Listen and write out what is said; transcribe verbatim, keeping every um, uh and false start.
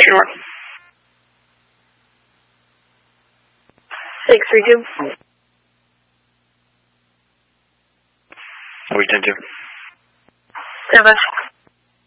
Sure. six three two. We ten two. Stand by.